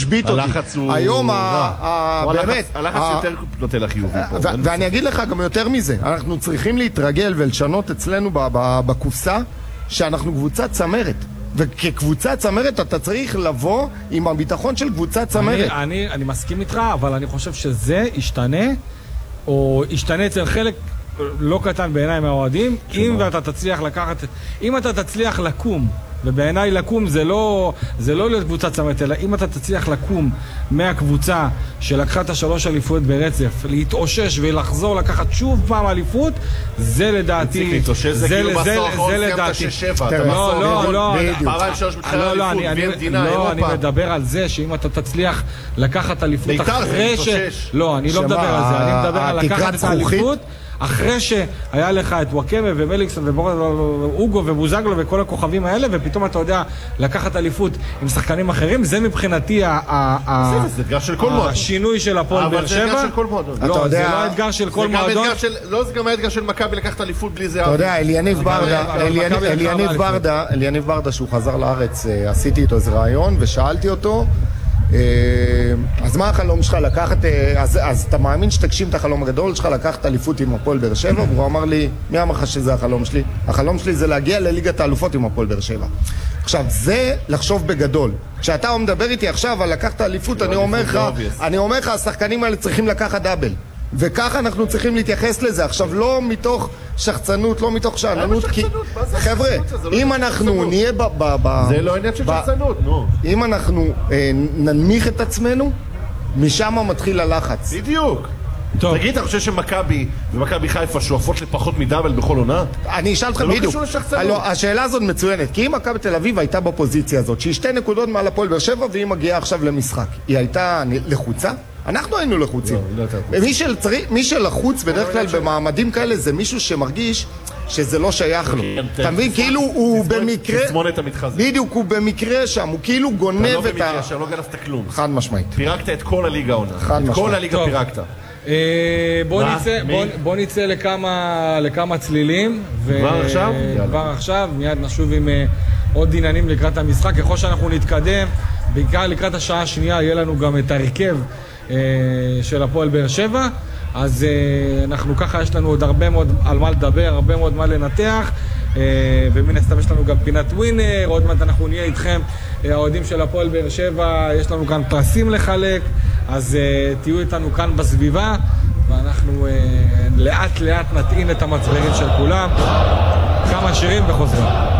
השביט אותי. הלחץ הוא היום באמת. הלחץ יותר נוטה לחיובי פה. ואני אגיד לך גם יותר מזה, אנחנו צריכים להתרגל ולשנות אצלנו בקופסה שאנחנו קבוצת צמרת. וכקבוצת צמרת אתה צריך לבוא עם הביטחון של קבוצת צמרת. אני מסכים איתך, אבל אני חושב שזה ישתנה, או ישתנה אצל חלק לא קטן בעיניי מהאוהדים, אם אתה תצליח לקום, ובעיניי לקום זה לא להיות קבוצת צמרת, אלא אם אתה תצליח לקום מהקבוצה שלקחה את 3 אליפויות ברצף, להתאושש ולחזור לקחת שוב פעם אליפות, זה לדעתי, להתאושש זה כאילו בסור האחרון סיימת 6-7. לא, אני מדבר על זה שאם אתה תצליח לקחת אליפות אחרי לא, אני לא מדבר על זה, אני מדבר על לקחת את האליפות אחרי שהיה לך את וואקמה ומליקסון ואוגו ובוזגלו וכל הכוכבים האלה, ופתאום אתה יודע לקחת אליפות עם שחקנים אחרים, זה מבחינתי השינוי של הפועל באר שבע. אבל זה אתגר של כל מועדון. לא, זה לא אתגר של כל מועדון. לא, זה גם האתגר של מכבי לקחת אליפות בלי זה. אתה יודע, אליניב ברדה שהוא חזר לארץ, עשיתי איתו איזה רעיון ושאלתי אותו, אז מה החלום שלך לקחת, אז אתה מאמין שתגשים את החלום הגדול שלך לקחת אליפות עם הפועל באר שבע? והוא אמר לי, מי אמר לך שזה החלום שלי? החלום שלי זה להגיע לליגת האלופות עם הפועל באר שבע. עכשיו, זה לחשוב בגדול. כשאתה מדבר איתי עכשיו על לקחת אליפות, אני אומר לך, השחקנים האלה צריכים לקחת דאבל. וככה אנחנו צריכים להתייחס לזה. עכשיו, לא מתוך שחצנות, לא מתוך שעננות, כי חבר'ה, אם אנחנו נהיה זה לא עניין של שחצנות, נו. אם אנחנו ננמיך את עצמנו, משם מתחיל הלחץ. בדיוק. תגיד, אתה חושב שמכבי ומכבי חיפה שואפות לפחות מדאבל בכל עונה? אני אשאל אותך בדיוק. השאלה הזאת מצוינת, כי אם מכבי תל אביב הייתה בפוזיציה הזאת, שהיא 2 נקודות מעל הפועל באר שבע, והיא מגיעה עכשיו למשחק, היא הייתה לחוצה? אנחנו היינו לחוצים. מי שלחוץ בדרך כלל במעמדים כאלה זה מישהו שמרגיש שזה לא שייך לו. אתה מבין? כאילו הוא במקרה... תסמונת המתחזה. בדיוק, הוא במקרה שם, הוא כאילו גונב את ה... אתה לא במקרה שלא גנבת כלום. חד משמעית. פירקת את כל הליגה העונה. חד משמעית. כל הליגה פירקת. בוא נצא לכמה צלילים. כבר עכשיו? כבר עכשיו, מיד נשוב עם עוד עניינים לקראת המשחק. ככל שאנחנו נתקדם, בעיקר לקראת השעה השנייה, יהיה לנו גם את הרכב של הפועל באר שבע, אז אנחנו ככה, יש לנו עוד הרבה מאוד על מה לדבר, הרבה מאוד מה לנתח, ומן הסתם יש לנו גם פינת ווינר, עוד מעט אנחנו נהיה איתכם, האוהדים של הפועל באר שבע, יש לנו כאן פרסים לחלק, אז תהיו איתנו כאן בסביבה, ואנחנו לאט לאט נטעין את המצברים של כולם, כמה שירים וחוזרים.